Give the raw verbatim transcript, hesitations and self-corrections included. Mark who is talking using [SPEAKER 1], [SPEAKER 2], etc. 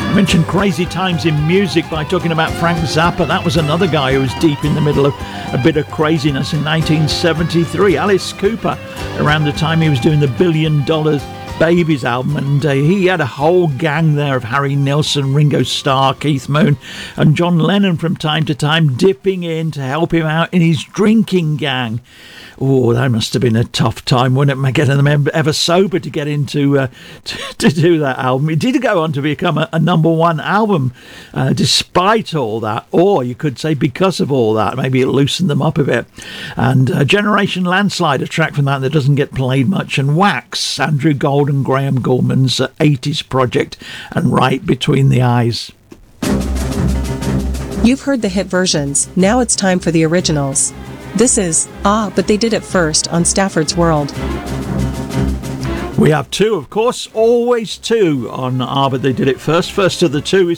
[SPEAKER 1] I mentioned Crazy Times in Music by talking about Frank Zappa. That was another guy who was deep in the middle of a bit of craziness in nineteen seventy-three. Alice Cooper, around the time he was doing the Billion Dollar Babies album, and uh, he had a whole gang there of Harry Nilsson, Ringo Starr, Keith Moon and John Lennon from time to time dipping in to help him out in his drinking gang. Oh, that must have been a tough time, wouldn't it, getting them ever sober to get into uh, to, to do that album. It did go on to become a, a number one album uh, despite all that, or you could say because of all that. Maybe it loosened them up a bit. And uh, Generation Landslide, a track from that that doesn't get played much, and Wax, Andrew Gold and Graham Gouldman's uh, eighties project, and Right Between the Eyes.
[SPEAKER 2] You've heard the hit versions, now it's time for the originals. This is Ah, But They Did It First on Stafford's World.
[SPEAKER 1] We have two, of course, always two on Ah, But They Did It First. First of the two is